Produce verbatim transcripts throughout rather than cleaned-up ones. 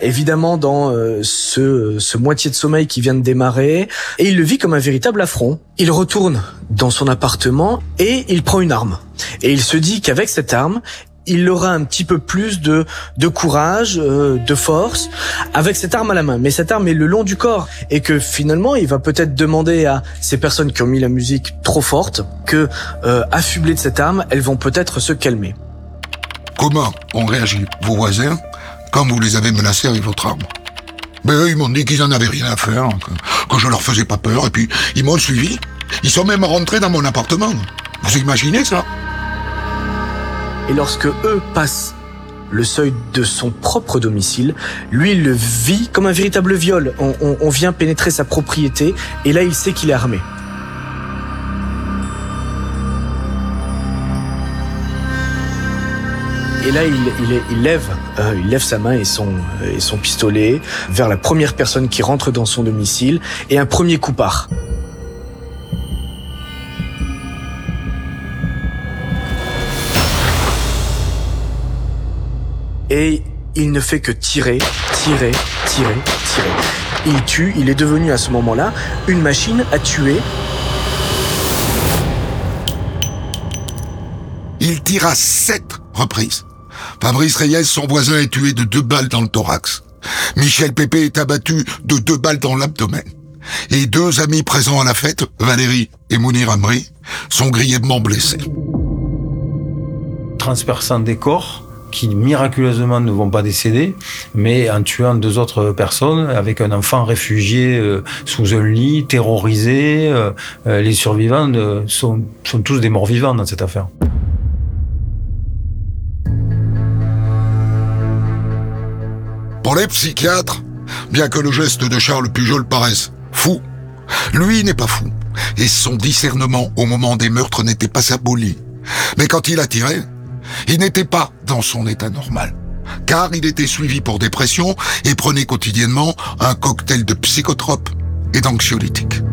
évidemment dans euh, ce, ce moitié de sommeil qui vient de démarrer, et il le vit comme un véritable affront. Il retourne dans son appartement et il prend une arme. Et il se dit qu'avec cette arme, il aura un petit peu plus de de courage, euh, de force, avec cette arme à la main. Mais cette arme est le long du corps, et que finalement, il va peut-être demander à ces personnes qui ont mis la musique trop forte que, euh, affublées de cette arme, elles vont peut-être se calmer. Comment ont réagi vos voisins quand vous les avez menacés avec votre arme? Ben eux, ils m'ont dit qu'ils n'en avaient rien à faire, que, que je leur faisais pas peur, et puis ils m'ont suivi. Ils sont même rentrés dans mon appartement. Vous imaginez ça? Et lorsque eux passent le seuil de son propre domicile, lui, il le vit comme un véritable viol. On, on, on vient pénétrer sa propriété, et là, il sait qu'il est armé. Et là, il, il, il, lève, euh, il lève sa main et son, et son pistolet vers la première personne qui rentre dans son domicile, et un premier coup part. Et il ne fait que tirer, tirer, tirer, tirer. Il tue, il est devenu à ce moment-là une machine à tuer. Il tire à sept reprises. Fabrice Reyes, son voisin, est tué de deux balles dans le thorax. Michel Pépé est abattu de deux balles dans l'abdomen. Et deux amis présents à la fête, Valérie et Mounir Amri, sont grièvement blessés. Transperçant des corps qui miraculeusement ne vont pas décéder, mais en tuant deux autres personnes, avec un enfant réfugié euh, sous un lit, terrorisé. Euh, euh, les survivants euh, sont, sont tous des morts vivants dans cette affaire. Pour les psychiatres, bien que le geste de Charles Pujol paraisse fou, lui n'est pas fou, et son discernement au moment des meurtres n'était pas aboli. Mais quand il a tiré, il n'était pas dans son état normal, car il était suivi pour dépression et prenait quotidiennement un cocktail de psychotropes et d'anxiolytiques.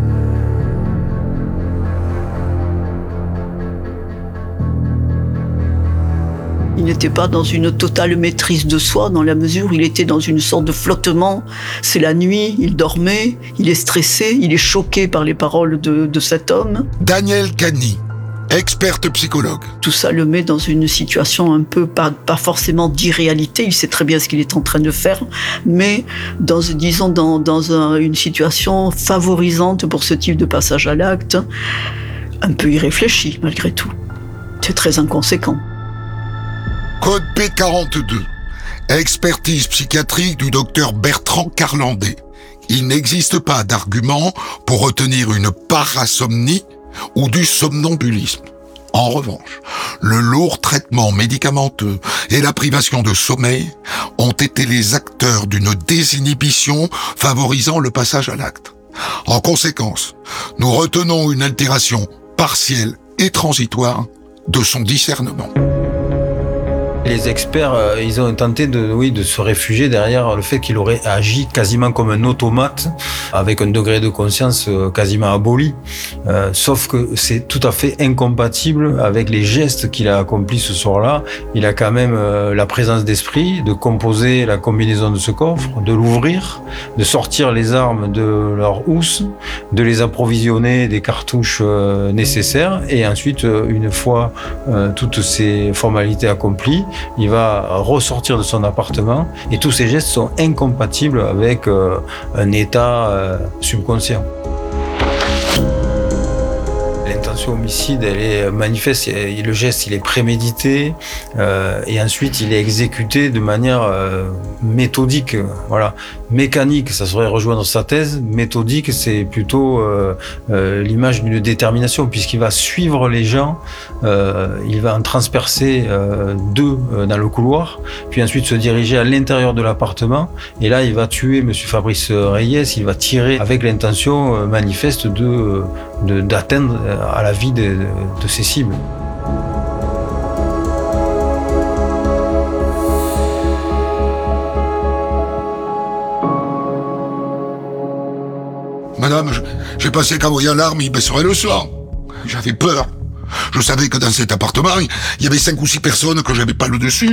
Il n'était pas dans une totale maîtrise de soi, dans la mesure où il était dans une sorte de flottement. C'est la nuit, il dormait, il est stressé, il est choqué par les paroles de, de cet homme. Daniel Cagny, experte psychologue. Tout ça le met dans une situation un peu, pas, pas forcément d'irréalité, il sait très bien ce qu'il est en train de faire, mais dans, disons dans, dans un, une situation favorisante pour ce type de passage à l'acte, un peu irréfléchi malgré tout. C'est très inconséquent. Code P quarante-deux, expertise psychiatrique du docteur Bertrand Carlandais. Il n'existe pas d'argument pour retenir une parasomnie ou du somnambulisme. En revanche, le lourd traitement médicamenteux et la privation de sommeil ont été les acteurs d'une désinhibition favorisant le passage à l'acte. En conséquence, nous retenons une altération partielle et transitoire de son discernement. Les experts, euh, ils ont tenté de, oui, de se réfugier derrière le fait qu'il aurait agi quasiment comme un automate, avec un degré de conscience euh, quasiment aboli. Euh, sauf que c'est tout à fait incompatible avec les gestes qu'il a accomplis ce soir-là. Il a quand même euh, la présence d'esprit de composer la combinaison de ce coffre, de l'ouvrir, de sortir les armes de leur housse, de les approvisionner des cartouches euh, nécessaires, et ensuite, euh, une fois euh, toutes ces formalités accomplies, il va ressortir de son appartement, et tous ces gestes sont incompatibles avec euh, un état euh, subconscient. L'intention homicide, elle est manifeste, le geste il est prémédité, euh, et ensuite il est exécuté de manière euh, méthodique, voilà. Mécanique, ça serait rejoindre sa thèse. Méthodique, c'est plutôt euh, euh, l'image d'une détermination, puisqu'il va suivre les gens, euh, il va en transpercer euh, deux euh, dans le couloir, puis ensuite se diriger à l'intérieur de l'appartement, et là il va tuer monsieur Fabrice Reyes, il va tirer avec l'intention euh, manifeste de, de, d'atteindre à la vie de, de, de ses cibles. Madame, je- j'ai pensé qu'en voyant l'arme, il baisserait le soir. J'avais peur. Je savais que dans cet appartement, il y avait cinq ou six personnes que j'avais pas le dessus.